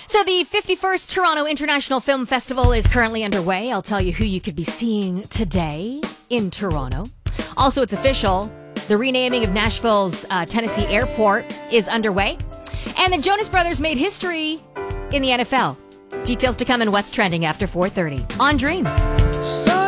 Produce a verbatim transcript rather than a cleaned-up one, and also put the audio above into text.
So the fifty-first Toronto International Film Festival is currently underway. I'll tell you who you could be seeing today in Toronto. Also, it's official. The renaming of Nashville's uh, Tennessee Airport is underway. And the Jonas Brothers made history in the N F L. Details to come in What's Trending after four thirty on Dream.